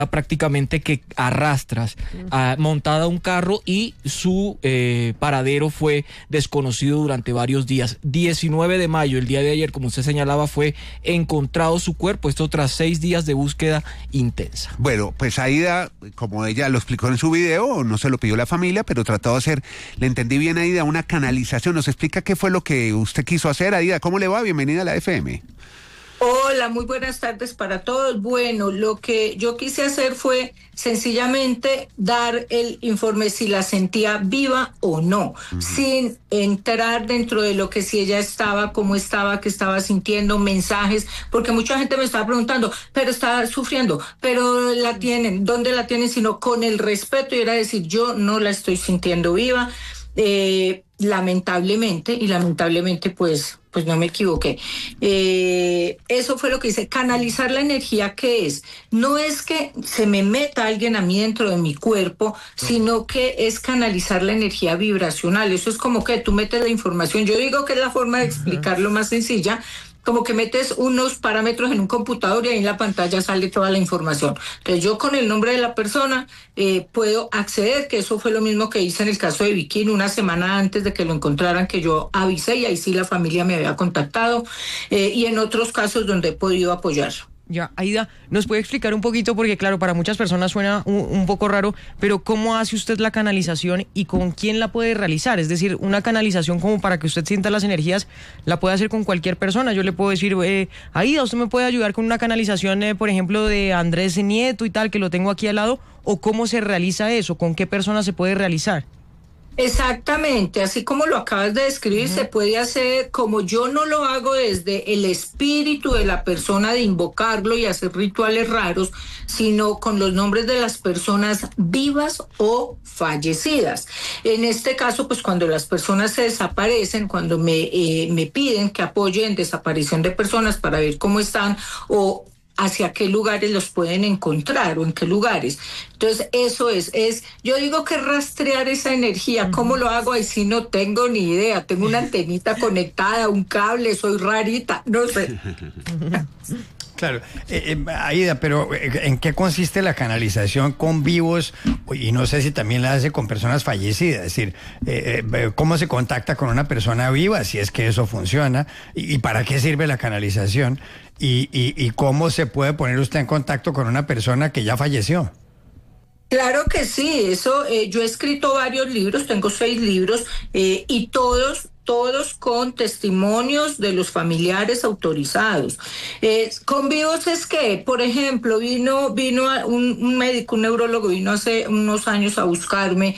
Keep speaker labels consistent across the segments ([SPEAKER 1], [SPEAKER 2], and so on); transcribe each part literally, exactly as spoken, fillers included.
[SPEAKER 1] prácticamente que arrastras, uh, montada a un carro y su eh, paradero fue desconocido durante varios días. diecinueve de mayo, el día de ayer, como usted señalaba, fue encontrado su cuerpo, esto tras seis días de búsqueda intensa.
[SPEAKER 2] Bueno, pues Aida, como ella lo explicó en su video, no se lo pidió la familia, pero trató de hacer, le entendí bien, Aida, una canalización. ¿Nos explica qué fue lo que usted quiso hacer, Aida? ¿Cómo le va? Bienvenida a la F M.
[SPEAKER 3] Hola, muy buenas tardes para todos. Bueno, lo que yo quise hacer fue sencillamente dar el informe si la sentía viva o no, uh-huh. sin entrar dentro de lo que si ella estaba, cómo estaba, qué estaba sintiendo, mensajes, porque mucha gente me estaba preguntando, pero está sufriendo, pero la tienen, ¿dónde la tienen? Sino con el respeto y era decir, yo no la estoy sintiendo viva, eh, lamentablemente, y lamentablemente pues... pues no me equivoqué. Eh, eso fue lo que hice, canalizar la energía que es. No es que se me meta alguien a mí dentro de mi cuerpo, sino que es canalizar la energía vibracional. Eso es como que tú metes la información. Yo digo que es la forma de explicarlo más sencilla, como que metes unos parámetros en un computador y ahí en la pantalla sale toda la información. Entonces yo con el nombre de la persona eh, puedo acceder, que eso fue lo mismo que hice en el caso de Bikini, una semana antes de que lo encontraran, que yo avisé y ahí sí la familia me había contactado, eh, y en otros casos donde he podido apoyar.
[SPEAKER 4] Ya, Aida, ¿nos puede explicar un poquito? Porque claro, para muchas personas suena un, un poco raro, pero ¿cómo hace usted la canalización y con quién la puede realizar? Es decir, una canalización como para que usted sienta las energías, la puede hacer con cualquier persona. Yo le puedo decir, eh, Aida, ¿usted me puede ayudar con una canalización, eh, por ejemplo, de Andrés Nieto y tal, que lo tengo aquí al lado? ¿O cómo se realiza eso? ¿Con qué persona se puede realizar?
[SPEAKER 3] Exactamente, así como lo acabas de describir, uh-huh. se puede hacer, como yo no lo hago desde el espíritu de la persona de invocarlo y hacer rituales raros, sino con los nombres de las personas vivas o fallecidas. En este caso, pues cuando las personas se desaparecen, cuando me, eh, me piden que apoye en desaparición de personas para ver cómo están o hacia qué lugares los pueden encontrar o en qué lugares. Entonces, eso es, es, yo digo que rastrear esa energía, ¿cómo lo hago? Ahí sí no tengo ni idea, tengo una antenita conectada, un cable, soy rarita, no sé.
[SPEAKER 5] Claro, eh, eh, Aida, pero ¿en qué consiste la canalización con vivos? Y no sé si también la hace con personas fallecidas, es decir, eh, eh, ¿cómo se contacta con una persona viva? Si es que eso funciona, y, y ¿para qué sirve la canalización? Y, y, y ¿cómo se puede poner usted en contacto con una persona que ya falleció?
[SPEAKER 3] Claro que sí, eso, eh, yo he escrito varios libros, tengo seis libros, eh, y todos... todos con testimonios de los familiares autorizados. Eh, con vivos es que, por ejemplo, vino, vino un, un médico, un neurólogo, vino hace unos años a buscarme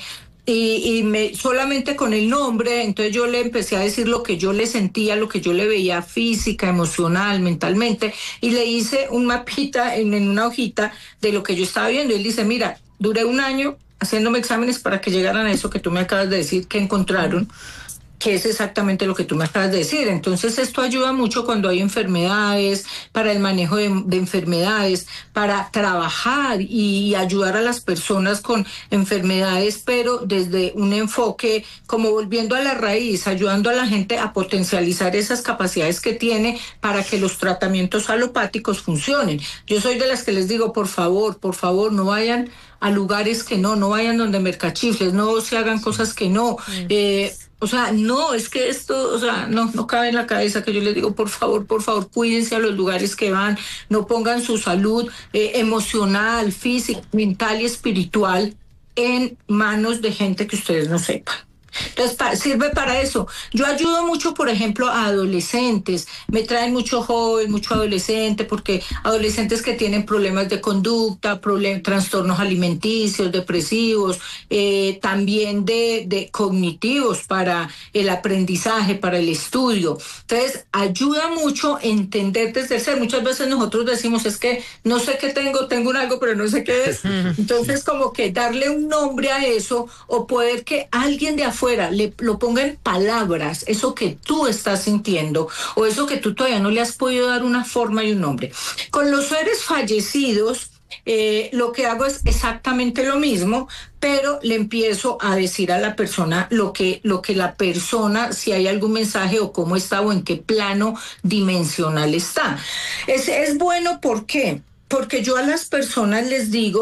[SPEAKER 3] y, y me, solamente con el nombre, entonces yo le empecé a decir lo que yo le sentía, lo que yo le veía física, emocional, mentalmente, y le hice un mapita en, en una hojita de lo que yo estaba viendo. Y él dice, mira, duré un año haciéndome exámenes para que llegaran a eso que tú me acabas de decir que encontraron, que es exactamente lo que tú me acabas de decir. Entonces esto ayuda mucho cuando hay enfermedades, para el manejo de, de enfermedades, para trabajar y ayudar a las personas con enfermedades, pero desde un enfoque como volviendo a la raíz, ayudando a la gente a potencializar esas capacidades que tiene para que los tratamientos alopáticos funcionen. Yo soy de las que les digo, por favor, por favor, no vayan a lugares que no, no vayan donde mercachifles, no se hagan cosas que no, eh, o sea, no, es que esto, o sea, no, no cabe en la cabeza que yo les digo, por favor, por favor, cuídense a los lugares que van, no pongan su salud eh, emocional, física, mental y espiritual en manos de gente que ustedes no sepan. Entonces, pa, sirve para eso. Yo ayudo mucho, por ejemplo, a adolescentes. Me traen mucho joven, mucho adolescente, porque adolescentes que tienen problemas de conducta, problem, trastornos alimenticios, depresivos, eh, también de, de cognitivos para el aprendizaje, para el estudio. Entonces, ayuda mucho entender desde el ser. Muchas veces nosotros decimos, es que no sé qué tengo, tengo un algo, pero no sé qué es. Entonces, como que darle un nombre a eso, o poder que alguien de afuera fuera, le, lo ponga en palabras, eso que tú estás sintiendo o eso que tú todavía no le has podido dar una forma y un nombre. Con los seres fallecidos, eh, lo que hago es exactamente lo mismo, pero le empiezo a decir a la persona lo que, lo que la persona, si hay algún mensaje o cómo está o en qué plano dimensional está. Es, es bueno, ¿por qué? porque yo a las personas les digo